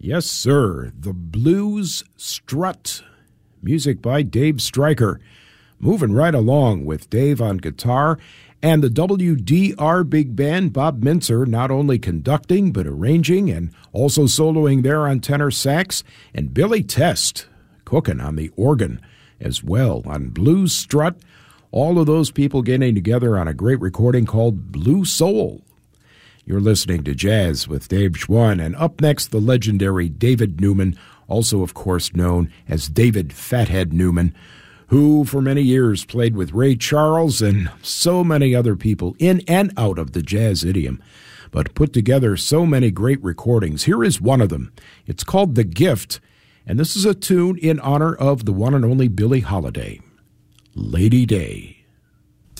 Yes, sir. The Blues Strut. Music by Dave Stryker. Moving right along with Dave on guitar and the WDR Big Band, Bob Mintzer, not only conducting but arranging and also soloing there on tenor sax, and Billy Test cooking on the organ as well on Blues Strut. All of those people getting together on a great recording called Blue Soul. You're listening to Jazz with Dave Schwann, and up next, the legendary David Newman, also, of course, known as David Fathead Newman, who for many years played with Ray Charles and so many other people in and out of the jazz idiom, but put together so many great recordings. Here is one of them. It's called The Gift, and this is a tune in honor of the one and only Billie Holiday, Lady Day.